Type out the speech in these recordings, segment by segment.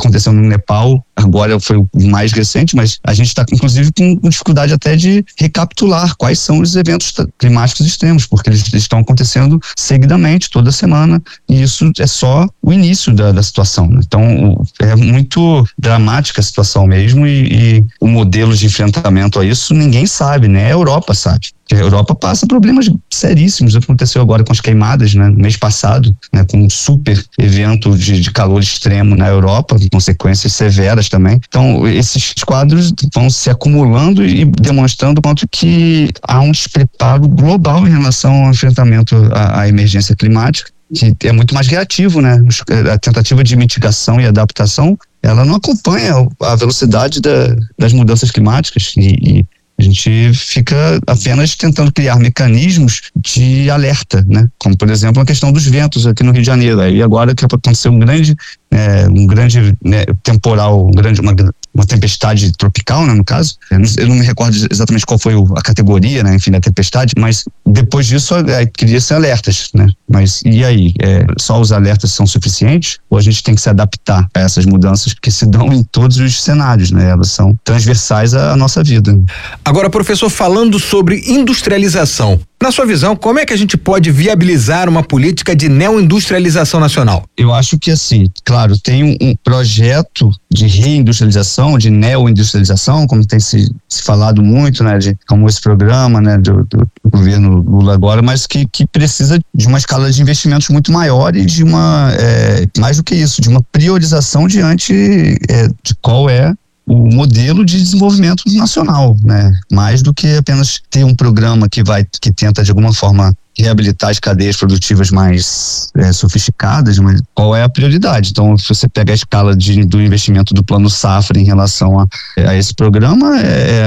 aconteceu no Nepal, agora foi o mais recente, mas a gente está, inclusive, com dificuldade até de recapitular quais são os eventos climáticos extremos, porque eles estão acontecendo seguidamente, toda semana, e isso é só o início da situação, né? Então, é muito dramática a situação mesmo, e o modelo de enfrentamento a isso ninguém sabe, né? A Europa sabe. A Europa passa problemas seríssimos. Aconteceu agora com as queimadas, né, no mês passado, né, com um super evento de calor extremo na Europa, com consequências severas também. Então, esses quadros vão se acumulando e demonstrando quanto que há um despreparo global em relação ao enfrentamento à emergência climática, que é muito mais reativo, né? A tentativa de mitigação e adaptação, ela não acompanha a velocidade das mudanças climáticas, e a gente fica apenas tentando criar mecanismos de alerta, né? Como, por exemplo, a questão dos ventos aqui no Rio de Janeiro. E agora que aconteceu um grande temporal, uma tempestade tropical, né, no caso. Eu não me recordo exatamente qual foi a categoria, né, enfim, da tempestade, mas depois disso cria-se alertas, né? Mas e aí? Só os alertas são suficientes? Ou a gente tem que se adaptar a essas mudanças que se dão em todos os cenários, né? Elas são transversais à nossa vida. Agora, professor, falando sobre industrialização, na sua visão, como é que a gente pode viabilizar uma política de neoindustrialização nacional? Eu acho que, assim, claro, tem um projeto de reindustrialização, de neoindustrialização, como tem se falado muito, né, como esse programa, né, do governo Lula agora, mas que precisa de uma escala de investimentos muito maior e de mais do que isso, de uma priorização diante de qual é o modelo de desenvolvimento nacional, né? Mais do que apenas ter um programa que tenta de alguma forma reabilitar as cadeias produtivas mais sofisticadas, mas qual é a prioridade? Então, se você pega a escala do investimento do Plano Safra em relação a esse programa,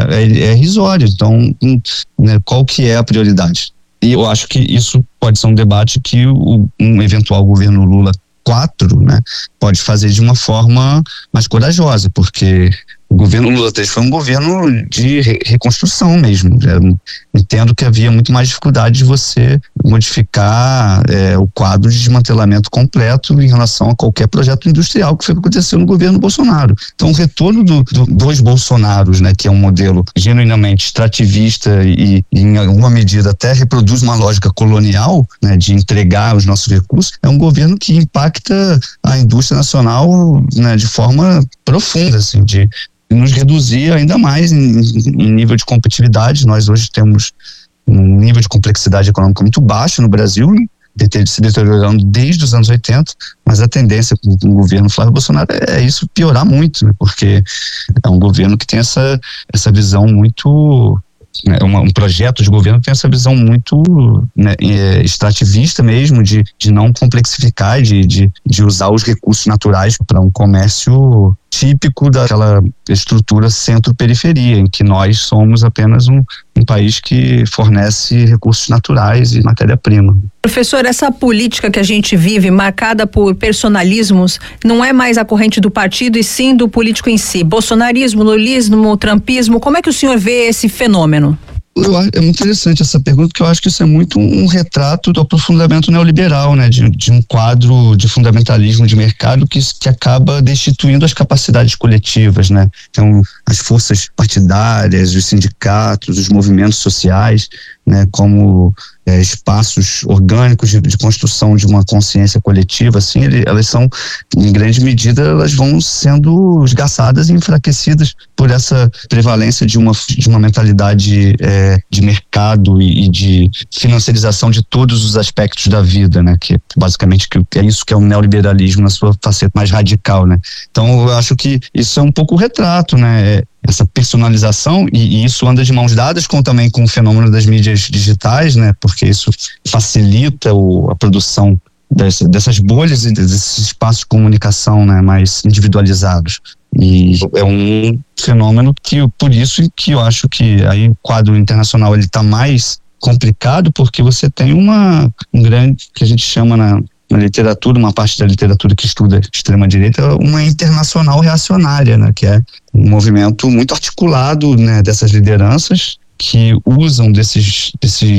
é irrisório. Então, né, qual que é a prioridade? E eu acho que isso pode ser um debate que um eventual governo Lula 4, né, pode fazer de uma forma mais corajosa, porque o governo Lula 3 foi um governo de reconstrução mesmo. Eu entendo que havia muito mais dificuldade de você modificar o quadro de desmantelamento completo em relação a qualquer projeto industrial, que foi o que aconteceu no governo Bolsonaro. Então, o retorno dos Bolsonaros, né, que é um modelo genuinamente extrativista e em alguma medida até reproduz uma lógica colonial, né, de entregar os nossos recursos, é um governo que impacta a indústria nacional, né, de forma profunda, assim, de nos reduzir ainda mais em nível de competitividade. Nós hoje temos um nível de complexidade econômica muito baixo no Brasil, se deteriorando desde os anos 80, mas a tendência com o governo Flávio Bolsonaro é isso piorar muito, né? Porque é um governo que tem essa visão muito... um projeto de governo que tem essa visão muito, né, extrativista mesmo, de não complexificar, de usar os recursos naturais para um comércio típico daquela estrutura centro-periferia, em que nós somos apenas um país que fornece recursos naturais e matéria-prima. Professor, essa política que a gente vive, marcada por personalismos, não é mais a corrente do partido e sim do político em si. Bolsonarismo, lulismo, trumpismo, como é que o senhor vê esse fenômeno? É muito interessante essa pergunta, porque eu acho que isso é muito um retrato do aprofundamento neoliberal, né, de um quadro de fundamentalismo de mercado que acaba destituindo as capacidades coletivas, né? Então, as forças partidárias, os sindicatos, os movimentos sociais, né, como espaços orgânicos de construção de uma consciência coletiva, assim, elas são, em grande medida, elas vão sendo esgaçadas e enfraquecidas por essa prevalência de uma mentalidade de mercado e de financiarização de todos os aspectos da vida, né, que basicamente é isso que é o neoliberalismo na sua faceta mais radical, né. Então, eu acho que isso é um pouco o retrato, né, essa personalização, e isso anda de mãos dadas também com o fenômeno das mídias digitais, né, porque isso facilita a produção dessas bolhas e desses espaços de comunicação, né, mais individualizados. E é um fenômeno por isso que eu acho que aí o quadro internacional ele está mais complicado, porque você tem um grande, que a gente chama na literatura, uma parte da literatura que estuda extrema-direita, uma internacional reacionária, né, que é um movimento muito articulado, né, dessas lideranças que usam desses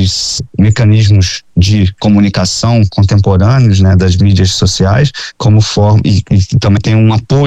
mecanismos de comunicação contemporâneos, né, das mídias sociais, como forma, e também tem um apoio